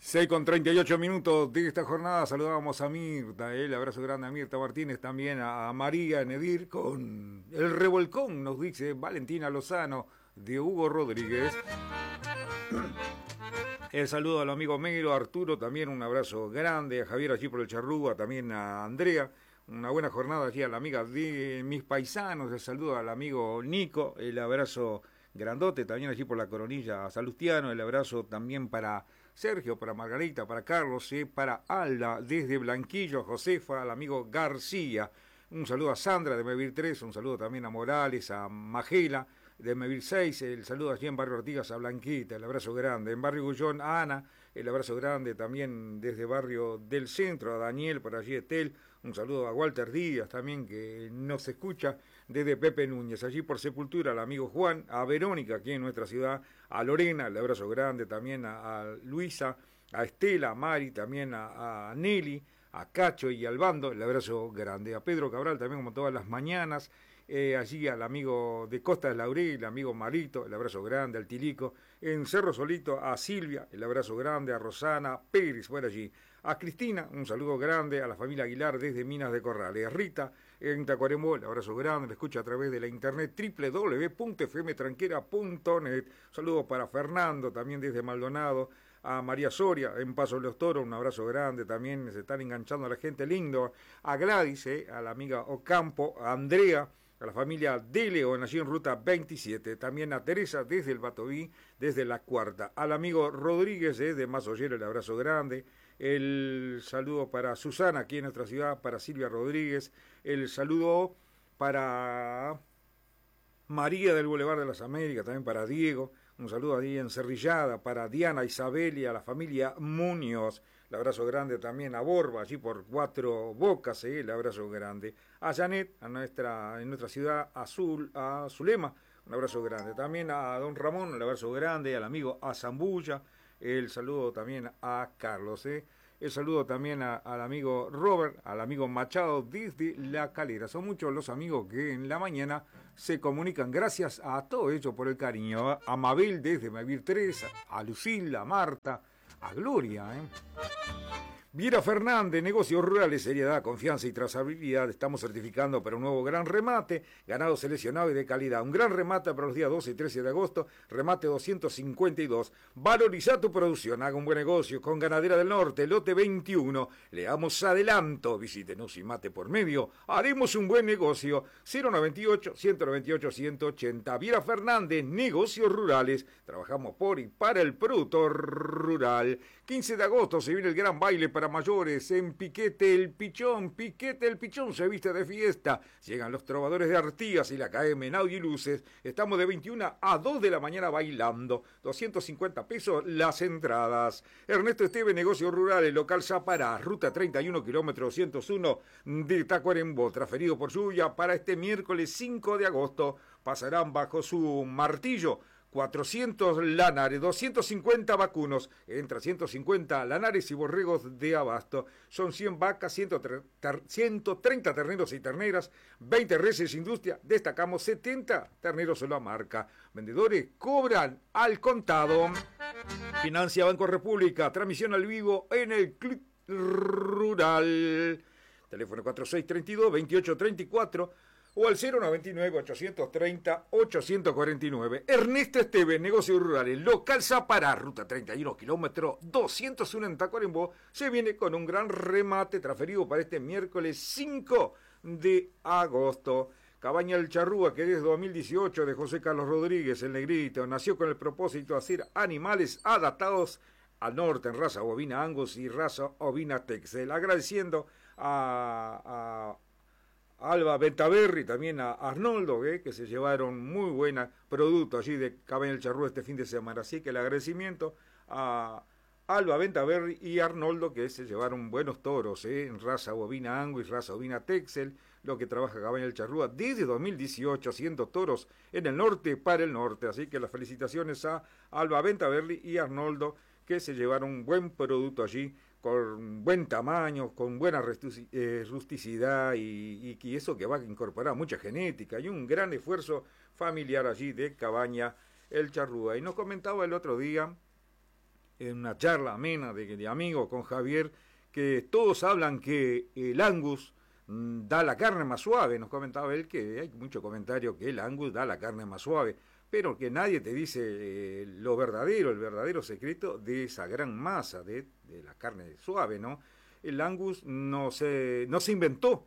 6:38 de esta jornada. Saludábamos a Mirta, el abrazo grande a Mirta Martínez, también a María Nedir con el revolcón, nos dice Valentina Lozano de Hugo Rodríguez. El saludo al amigo Melo, Arturo, también un abrazo grande, a Javier allí por el Charrúa, también a Andrea. Una buena jornada allí a la amiga de mis paisanos, el saludo al amigo Nico, el abrazo grandote también allí por la Coronilla a Salustiano, el abrazo también para Sergio, para Margarita, para Carlos, para Alda desde Blanquillo, Josefa, al amigo García, un saludo a Sandra de Mevir 3, un saludo también a Morales, a Magela de Mevir 6, el saludo allí en Barrio Ortigas a Blanquita, el abrazo grande, en Barrio Gullón a Ana, el abrazo grande también desde Barrio del Centro, a Daniel por allí Etel, un saludo a Walter Díaz también que nos escucha desde Pepe Núñez, allí por Sepultura al amigo Juan, a Verónica aquí en nuestra ciudad, a Lorena, el abrazo grande también a Luisa, a Estela, a Mari, también a Nelly, a Cacho y al Bando, el abrazo grande, a Pedro Cabral también como todas las mañanas, allí al amigo de Costa de Laurel, el amigo Marito, el abrazo grande, al Tilico, en Cerro Solito a Silvia, el abrazo grande, a Rosana Pérez por allí, a Cristina, un saludo grande, a la familia Aguilar desde Minas de Corrales, a Rita en Tacuarembó, el abrazo grande, le escucha a través de la internet www.fmtranquera.net, saludos para Fernando también desde Maldonado, a María Soria en Paso de los Toros, un abrazo grande, también se están enganchando a la gente lindo, a Gladys, a la amiga Ocampo, a Andrea, a la familia de León, allí en Ruta 27, también a Teresa desde el Batoví, desde la Cuarta, al amigo Rodríguez de Mazollero, el abrazo grande, el saludo para Susana aquí en nuestra ciudad, para Silvia Rodríguez, el saludo para María del Boulevard de las Américas, también para Diego, un saludo allí en Cerrillada, para Diana Isabel y a la familia Muñoz, el abrazo grande también a Borba, allí por Cuatro Bocas, el abrazo grande, a Janet, en nuestra ciudad Azul, a Zulema, un abrazo grande, también a don Ramón, el abrazo grande, al amigo a Zambulla, el saludo también a Carlos, el saludo también al amigo Robert, al amigo Machado desde La Calera. Son muchos los amigos que en la mañana se comunican. Gracias a todo ello por el cariño. A Mabel desde Mavir 3, a Lucila, a Marta, a Gloria. Viera Fernández, negocios rurales, seriedad, confianza y trazabilidad. Estamos certificando para un nuevo gran remate, ganado seleccionado y de calidad. Un gran remate para los días 12 y 13 de agosto, remate 252. Valoriza tu producción, haga un buen negocio con Ganadera del Norte, lote 21. Le damos adelanto, visítenos y mate por medio. Haremos un buen negocio. 098-198-180. Viera Fernández, negocios rurales. Trabajamos por y para el productor rural. 15 de agosto se viene el gran baile para mayores en Piquete el Pichón se viste de fiesta, llegan los trovadores de Artigas y la KM en Audio y Luces, estamos de 21 a 2 de la mañana bailando, 250 pesos las entradas. Ernesto Esteve, negocios rurales, local Zapará, ruta 31, kilómetro 201 de Tacuarembó, transferido por lluvia para este miércoles 5 de agosto, pasarán bajo su martillo 400 lanares, 250 vacunos, entre 150 lanares y borregos de abasto. Son 100 vacas, 130 terneros y terneras, 20 reses industria, destacamos 70 terneros solo a marca. Vendedores cobran al contado. Financia Banco República, transmisión al vivo en el Club Rural. Teléfono 4632-2834. O al 099-830-849. Ernesto Esteve, negocios rurales, local Zapará, ruta 31, kilómetro 201 en Tacuarembó, se viene con un gran remate transferido para este miércoles 5 de agosto. Cabaña El Charrúa, que desde 2018 de José Carlos Rodríguez, el Negrito, nació con el propósito de hacer animales adaptados al norte en raza bovina Angus y raza ovina Texel. Agradeciendo a Alba Bentaberri, también a Arnoldo, que se llevaron muy buena producto allí de Cabaña El Charrúa este fin de semana. Así que el agradecimiento a Alba Bentaberri y Arnoldo, que se llevaron buenos toros, en raza bovina Angus, raza ovina Texel, lo que trabaja Cabaña El Charrúa desde 2018, haciendo toros en el norte para el norte. Así que las felicitaciones a Alba Bentaberri y Arnoldo, que se llevaron un buen producto allí, con buen tamaño, con buena rusticidad y eso que va a incorporar mucha genética y un gran esfuerzo familiar allí de Cabaña El Charrúa. Y nos comentaba el otro día en una charla amena de amigos con Javier, que todos hablan que el Angus da la carne más suave. Nos comentaba él que hay mucho comentario que el Angus da la carne más suave, pero que nadie te dice lo verdadero, el verdadero secreto de esa gran masa de la carne suave, ¿no? El Angus no se inventó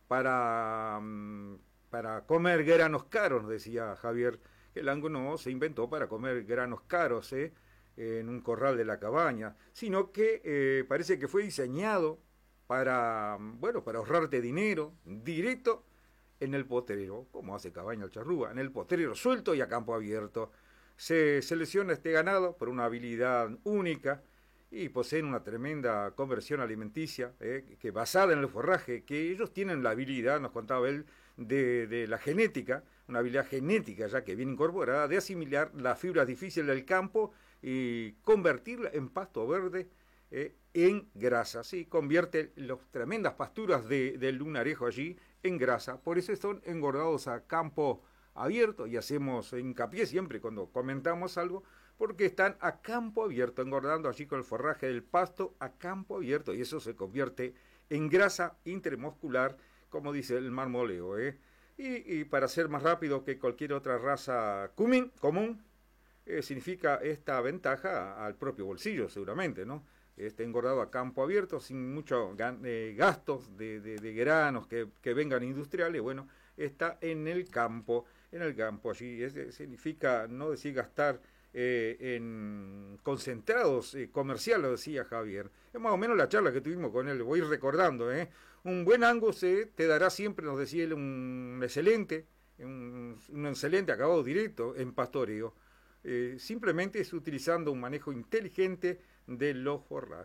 para comer granos caros, decía Javier. El Angus no se inventó para comer granos caros, en un corral de la cabaña, sino que parece que fue diseñado para ahorrarte dinero directo en el potrero, como hace Cabaña el Charrúa, en el potrero suelto y a campo abierto. Se selecciona este ganado por una habilidad única y poseen una tremenda conversión alimenticia, que basada en el forraje, que ellos tienen la habilidad, nos contaba él, de la genética, una habilidad genética ya que viene incorporada, de asimilar las fibras difíciles del campo y convertirla en pasto verde, en grasa, ¿sí? Convierte las tremendas pasturas del lunarejo allí en grasa, por eso son engordados a campo abierto, y hacemos hincapié siempre cuando comentamos algo, porque están a campo abierto, engordando allí con el forraje del pasto a campo abierto, y eso se convierte en grasa intermuscular, como dice el marmoleo, y para ser más rápido que cualquier otra raza común, significa esta ventaja al propio bolsillo, seguramente, ¿no? Engordado a campo abierto, sin muchos gastos de granos que vengan industriales, bueno, está en el campo allí. Significa no decir gastar en concentrados comerciales, lo decía Javier. Es más o menos la charla que tuvimos con él, voy recordando, Un buen Angus te dará siempre, nos decía él, un excelente acabado directo en pastoreo. Simplemente es utilizando un manejo inteligente de los forrajes.